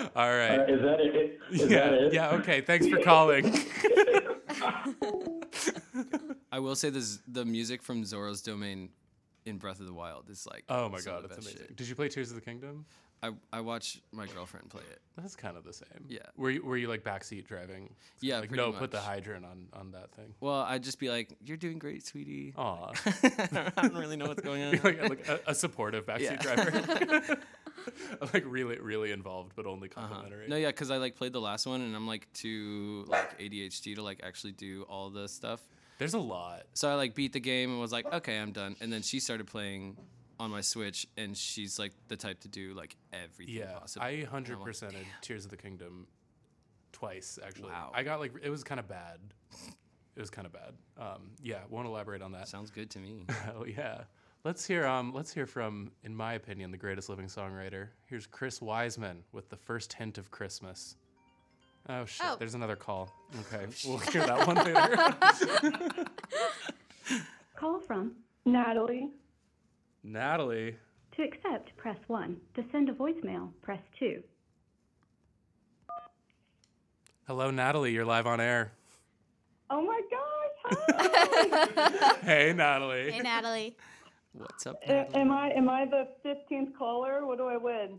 All right. Is that it? Is Yeah. that it? Yeah. Okay. Thanks for calling. I will say this: the music from Zora's Domain in Breath of the Wild is like, Oh my some of God, the it's best amazing. shit. Did you play Tears of the Kingdom? I watched my girlfriend play it. That's kind of the same. Yeah. Were you like backseat driving? Yeah, Like, pretty no, put the much. hydrant on that thing. Well, I'd just be like, "You're doing great, sweetie." Aw. I don't really know what's going on. like a supportive backseat Yeah. driver. Like really involved, but only complimentary. No, yeah, because I like played the last one, and I'm like too like ADHD to like actually do all the stuff. There's a lot. So I like beat the game and was like, okay, I'm done. And then she started playing on my Switch, and she's like the type to do like everything Yeah, possible. I And I'm like, 100%ed Tears of the Kingdom twice, actually. Wow. I got like, it was kind of bad. It was kind of bad. Yeah, won't elaborate on that. Sounds good to me. Oh yeah. Let's hear from, in my opinion, the greatest living songwriter. Here's Chris Wiseman with The First Hint of Christmas. Oh shit, Oh. there's another call. Okay, we'll hear that one later. Call from Natalie. Natalie. To accept, press 1. To send a voicemail, press 2. Hello, Natalie. You're live on air. Oh my gosh! Hi. Hey, Natalie. Hey, Natalie. What's up? Am I the 15th caller? What do I win?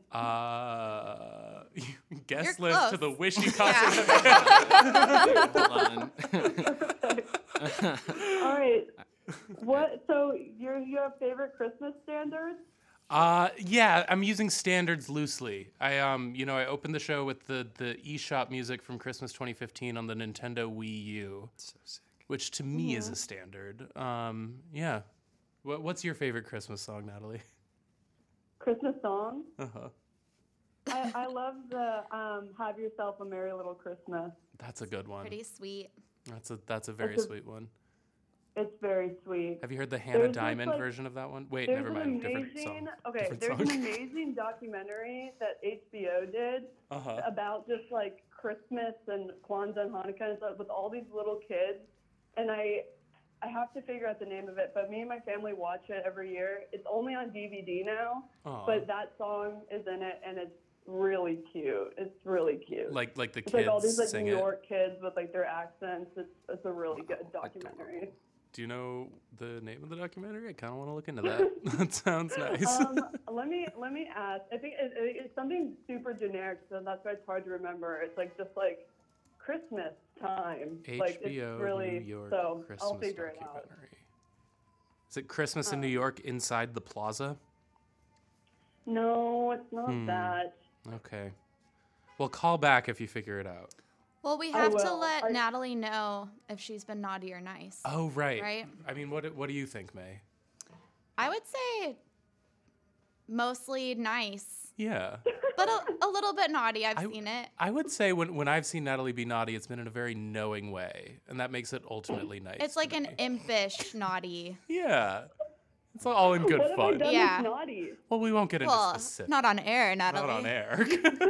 Guest You're list close. to the Wishy concert. Hold on. All right. What? So you have favorite Christmas standards? Yeah, I'm using standards loosely. I opened the show with the eShop music from Christmas 2015 on the Nintendo Wii U, So sick. which to me is a standard. Yeah. What's your favorite Christmas song, Natalie? Christmas song? Uh-huh. I love the "Have Yourself a Merry Little Christmas." That's a good one. Pretty sweet. That's a very That's a- sweet one. It's very sweet. Have you heard the Hannah There's this, Diamond like- version of that one? Wait, There's never an mind. Different amazing, song. okay, Different there's song. an amazing documentary that HBO did Uh-huh. about just like Christmas and Kwanzaa and Hanukkah and stuff with all these little kids. And I have to figure out the name of it, but me and my family watch it every year. It's only on DVD now, Aw. but that song is in it, and it's really cute. It's really cute. Like the it's kids like all these like sing New it. York kids with like their accents. It's a really good documentary. Do you know the name of the documentary? I kind of want to look into that. That sounds nice. Let me ask. I think it's something super generic, so that's why it's hard to remember. It's like just like Christmas time. Like it's HBO really New York so. Christmas I'll figure it out. documentary. Is it Christmas in New York inside the plaza? No, it's not that. Okay. Well, call back if you figure it out. Well, we I have to will. let Natalie know if she's been naughty or nice. Oh, right. Right? I mean, what do you think, May? I would say mostly nice, Yeah. but a little bit naughty. I've I- seen it. I would say when I've seen Natalie be naughty, it's been in a very knowing way, and that makes it ultimately nice. It's like to an me. impish naughty. Yeah. It's all in good What have I fun. done Yeah. that's naughty? Well, we won't get into Well, specifics. not on air, Natalie. Not on air.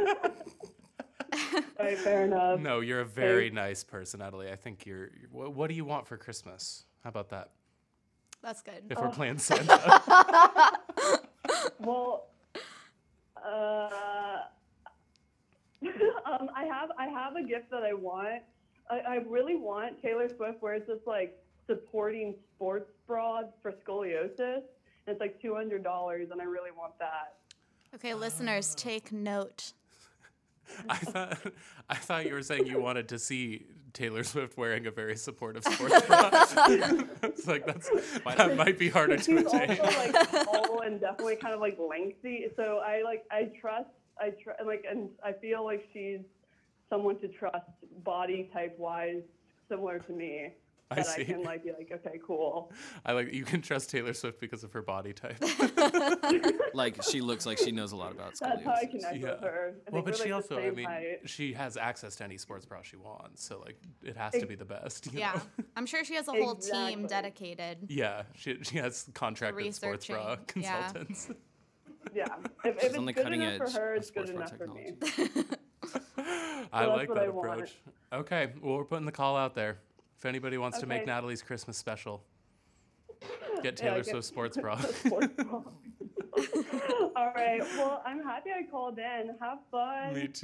All right, fair enough. No, you're a very nice person, Natalie. I think you're. What do you want for Christmas? How about that? That's good. If we're playing Santa. Well, I have a gift that I want. I really want Taylor Swift, where it's just like supporting sports bras for scoliosis. And it's like $200, and I really want that. Okay, listeners, take note. I thought you were saying you wanted to see Taylor Swift wearing a very supportive sports bra. It's like that might be harder to She's also attain. like tall and definitely kind of like lengthy. So I trust, and I feel like she's someone to trust body type wise, similar to me. I That see. I can like be like, okay, cool. You can trust Taylor Swift because of her body type. Like she looks like she knows a lot about That's how I scoliosis. connect Yeah. with her. I Well, think but we're, she like, the also, same height. she has access to any sports bra she wants, so like it has to be the best. you Yeah, know? I'm sure she has a whole Exactly. team dedicated. Yeah, she has contracted sports bra Researching, yeah. consultants. Yeah. If She's it's on the good cutting enough edge for her, of it's good sports bra enough for me. technology. I that's like what that I want. approach. Okay, well, we're putting the call out there. If anybody wants to make Okay. Natalie's Christmas special, get Yeah, Taylor get- Swift sports bra. Sports bra. All right. Well, I'm happy I called in. Have fun. Me too.